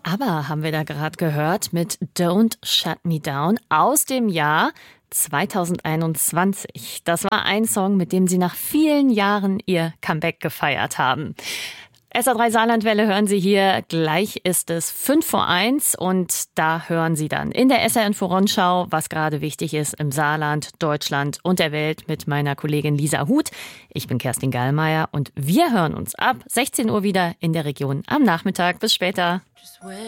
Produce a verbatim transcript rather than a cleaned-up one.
ABBA haben wir da gerade gehört mit Don't Shut Me Down aus dem Jahr zweitausendeinundzwanzig. Das war ein Song, mit dem sie nach vielen Jahren ihr Comeback gefeiert haben. S R drei Saarlandwelle hören Sie hier. Gleich ist es fünf vor eins und da hören Sie dann in der S R Info Rundschau, was gerade wichtig ist im Saarland, Deutschland und der Welt mit meiner Kollegin Lisa Huth. Ich bin Kerstin Gallmeier und wir hören uns ab sechzehn Uhr wieder in der Region am Nachmittag. Bis später.